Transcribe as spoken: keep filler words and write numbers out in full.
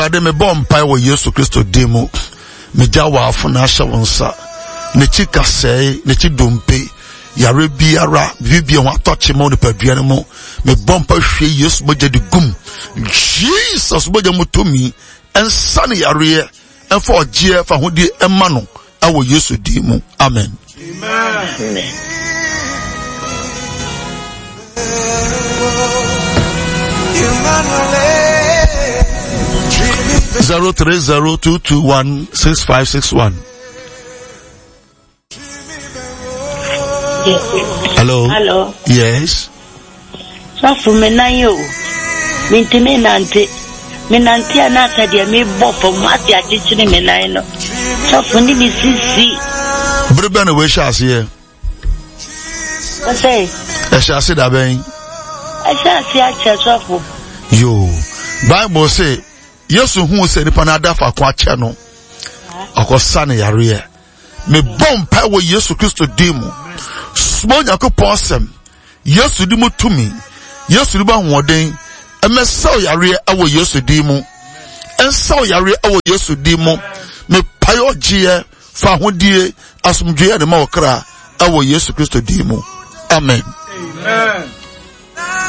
ade me bom pai wo Yesu Kristo demo me jawa afuna hye wonsa ne chika sei ne chi dompe yare biara bibia ho atoche mo ne paduane mo me bom pa hwe Yesu moja de gum Jesus moja mutumi ensa ne yare enfo ogie fa hodi emma no awo Yesu demo amen amen zero three zero two two one six five six one. Hello. Hello. Yes. So for me na yo. Me ntime nante. Me nante anata dia me bo for mati achichiri me na no. So for ni sisi. Brebe na we sha se. What say? E sha se da ben. I sha se a che so for. Yo. Bible say Yesu hu se ni pana da fa kwa che no. Akosa na yare. Me bom pa wo Yesu Kristo demo. Small yakopon sem. Yesu di mutumi. Yesu di ba hoden. Eme saw yare awo Yesu demo. En saw yare awo Yesu demo. Me payo gie fa hodie asumdwe de ma okra awo Yesu Kristo demo. Amen. Amen.